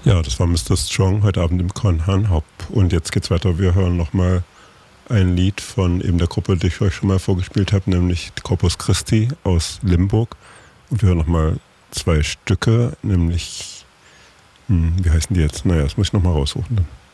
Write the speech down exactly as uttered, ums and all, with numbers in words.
Ja, das war Mister Strong heute Abend im Con Hop. Und jetzt geht's weiter. Wir hören nochmal ein Lied von eben der Gruppe, die ich euch schon mal vorgespielt habe, nämlich Corpus Christi aus Limburg. Und wir hören nochmal zwei Stücke, nämlich, hm, wie heißen die jetzt? Naja, das muss ich nochmal raussuchen dann.